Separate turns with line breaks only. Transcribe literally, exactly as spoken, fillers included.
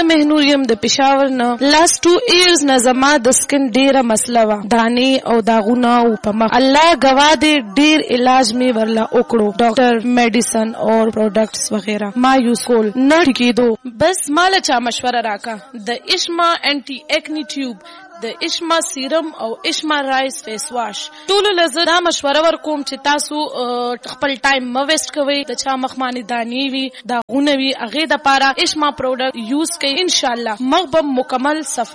زه مهنور یم د پېښور نه. لاست ټو ایئرز نه زما د سکن ډېره مسله وه، دانې او داغونه او په مخ. الله ګواه دی ډېر علاج مې ورله وکړو، ډاکټر، میډیسن او پروډکټس وغیره ما یوز کول، نه ټیکېدو. بس ماله چا مشوره راکا د اشما انټي ایکنی ټیوب، د اشما سیرم او اشما رایس فیس واش. ټولو لزه دا مشوره ورکوم چې تاسو خپل ټایم مه ویسټ کوئ. د چا مخ باندې دانې وي، داغونه وي، هغې دپاره اشما پروډکټ یوز کوئ، انشاءالله مخ به مکمل صفا